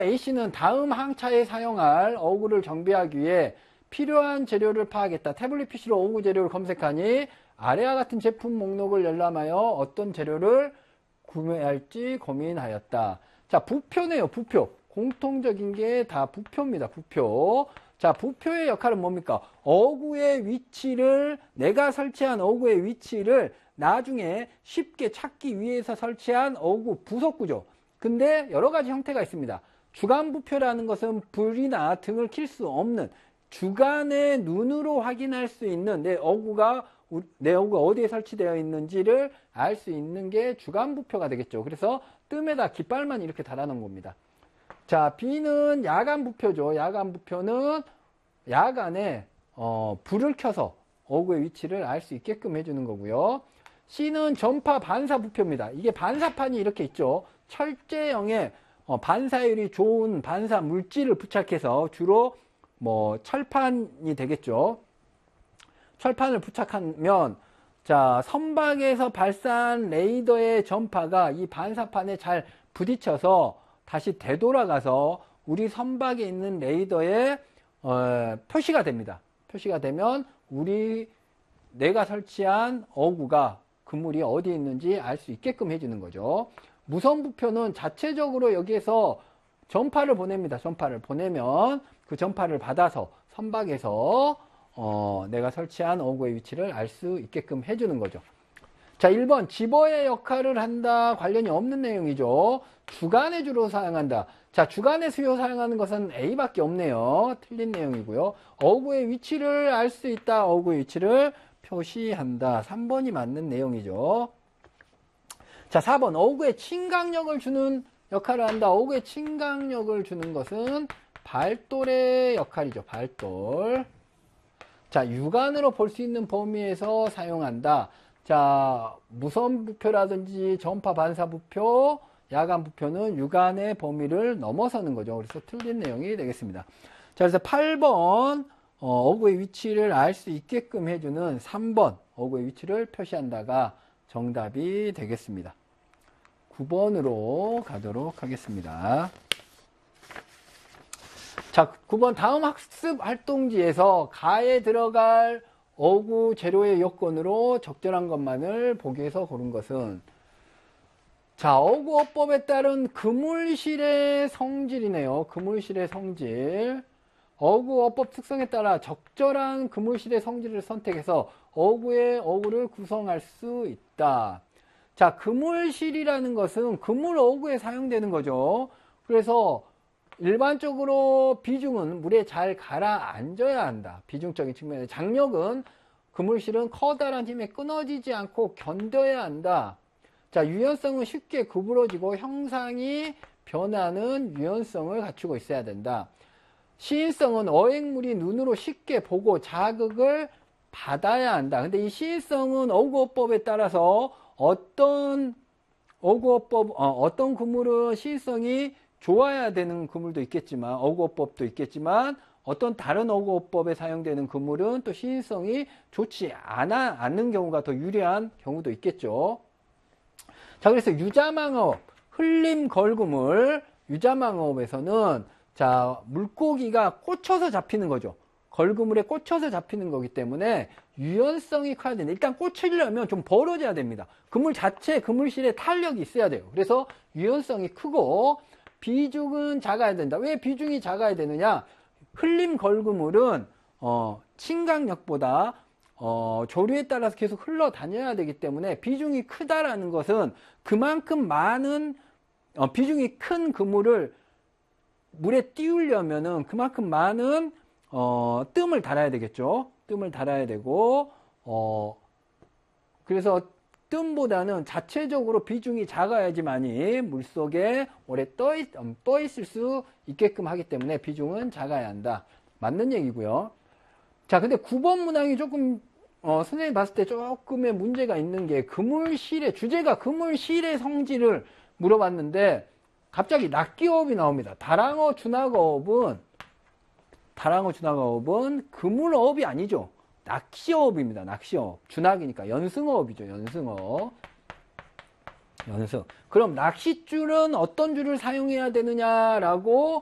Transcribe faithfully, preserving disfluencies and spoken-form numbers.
A씨는 다음 항차에 사용할 어구를 정비하기 위해 필요한 재료를 파악했다. 태블릿 피씨로 어구 재료를 검색하니 아래와 같은 제품 목록을 열람하여 어떤 재료를 구매할지 고민하였다. 자, 부표네요. 부표. 공통적인 게 다 부표입니다. 부표. 자, 부표의 역할은 뭡니까? 어구의 위치를, 내가 설치한 어구의 위치를 나중에 쉽게 찾기 위해서 설치한 어구 부속구조. 근데 여러 가지 형태가 있습니다. 주간부표라는 것은 불이나 등을 킬 수 없는, 주간의 눈으로 확인할 수 있는 내 어구가 내 어구가 어디에 설치되어 있는지를 알 수 있는 게 주간부표가 되겠죠. 그래서 뜸에다 깃발만 이렇게 달아놓은 겁니다. 자, B는 야간부표죠. 야간부표는 야간에 어, 불을 켜서 어구의 위치를 알 수 있게끔 해주는 거고요. C는 전파 반사부표입니다. 이게 반사판이 이렇게 있죠. 철제형의 어, 반사율이 좋은 반사 물질을 부착해서 주로 뭐 철판이 되겠죠. 철판을 부착하면 자, 선박에서 발사한 레이더의 전파가 이 반사판에 잘 부딪혀서 다시 되돌아가서 우리 선박에 있는 레이더에 어, 표시가 됩니다. 표시가 되면 우리 내가 설치한 어구가 그물이 어디에 있는지 알 수 있게끔 해주는 거죠. 무선부표는 자체적으로 여기에서 전파를 보냅니다. 전파를 보내면 그 전파를 받아서 선박에서 어, 내가 설치한 어구의 위치를 알 수 있게끔 해주는 거죠. 자, 일 번 집어의 역할을 한다. 관련이 없는 내용이죠. 주간에 주로 사용한다. 자, 주간에 수요 사용하는 것은 A밖에 없네요. 틀린 내용이고요. 어구의 위치를 알 수 있다. 어구의 위치를 표시한다. 삼 번이 맞는 내용이죠. 자, 사 번 어구에 침강력을 주는 역할을 한다. 어구에 침강력을 주는 것은 발돌의 역할이죠. 발돌. 자, 육안으로 볼 수 있는 범위에서 사용한다. 자, 무선부표라든지 전파 반사부표, 야간부표는 육안의 범위를 넘어서는 거죠. 그래서 틀린 내용이 되겠습니다. 자, 그래서 팔 번 어, 어구의 위치를 알 수 있게끔 해주는 삼 번 어구의 위치를 표시한다가 정답이 되겠습니다. 구 번으로 가도록 하겠습니다. 자, 구 번 다음 학습 활동지에서 가에 들어갈 어구 재료의 요건으로 적절한 것만을 보기 위해서 고른 것은 자, 어구어법에 따른 그물실의 성질이네요. 그물실의 성질. 어구어법 특성에 따라 적절한 그물실의 성질을 선택해서 어구의 어구를 구성할 수 있다. 자, 그물실이라는 것은 그물 어구에 사용되는 거죠. 그래서 일반적으로 비중은 물에 잘 가라앉아야 한다. 비중적인 측면에 장력은 그물실은 커다란 힘에 끊어지지 않고 견뎌야 한다. 자, 유연성은 쉽게 구부러지고 형상이 변하는 유연성을 갖추고 있어야 된다. 시인성은 어획물이 눈으로 쉽게 보고 자극을 받아야 한다. 근데 이 시인성은 어구어법에 따라서 어떤 어구어법, 어, 어떤 그물은 시인성이 좋아야 되는 그물도 있겠지만, 어구어법도 있겠지만, 어떤 다른 어구어법에 사용되는 그물은 또 시인성이 좋지 않아, 않는 경우가 더 유리한 경우도 있겠죠. 자, 그래서 유자망어업, 흘림 걸그물, 유자망어업에서는 자, 물고기가 꽂혀서 잡히는 거죠. 걸그물에 꽂혀서 잡히는 거기 때문에 유연성이 커야 되는데 일단 꽂히려면 좀 벌어져야 됩니다. 그물 자체, 그물실에 탄력이 있어야 돼요. 그래서 유연성이 크고 비중은 작아야 된다. 왜 비중이 작아야 되느냐? 흘림 걸그물은 어, 침강력보다 어, 조류에 따라서 계속 흘러 다녀야 되기 때문에 비중이 크다라는 것은 그만큼 많은 어, 비중이 큰 그물을 물에 띄우려면은 그만큼 많은 어, 뜸을 달아야 되겠죠. 뜸을 달아야 되고 어, 그래서 뜸보다는 자체적으로 비중이 작아야지만이 물속에 오래 떠, 있, 떠 있을 수 있게끔 하기 때문에 비중은 작아야 한다. 맞는 얘기고요. 자, 근데 구 번 문항이 조금 어, 선생님 봤을 때 조금의 문제가 있는 게 그물실의 주제가 그물실의 성질을 물어봤는데 갑자기 낚기어업이 나옵니다. 다랑어 준학어업은 다랑어 준학어업은 그물어업이 아니죠. 낚시어업입니다. 낚시어업. 준학이니까 연승어업이죠. 연승어업. 연습. 그럼 낚싯줄은 어떤 줄을 사용해야 되느냐라고